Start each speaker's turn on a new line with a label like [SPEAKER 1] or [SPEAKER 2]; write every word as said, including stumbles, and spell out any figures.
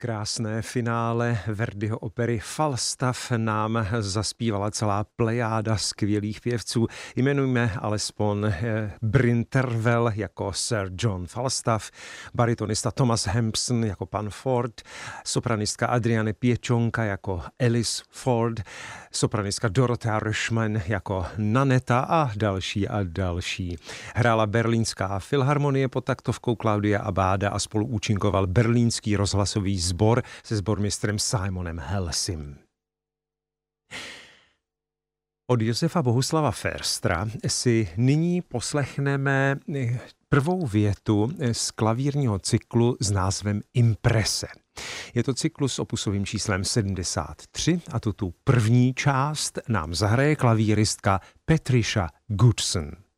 [SPEAKER 1] Krásné finále Verdiho opery Falstaff nám zaspívala celá plejáda skvělých pěvců. Jmenujme alespoň Bryn Tervel jako Sir John Falstaff, baritonista Thomas Hampson jako pan Ford, sopranistka Adriane Piečonka jako Alice Ford, sopranistka Dorothea Röschmann jako Naneta a další a další. Hrála Berlínská filharmonie pod taktovkou Claudia Abbada a spolu účinkoval Berlínský rozhlasový sbor se sbormistrem Simonem Helsim. Od Josefa Bohuslava Förstra si nyní poslechneme prvou větu z klavírního cyklu s názvem Imprese. Je to cyklus s opusovým číslem sedmdesát tři a tu tu první část nám zahraje klavíristka Patricia Goodson.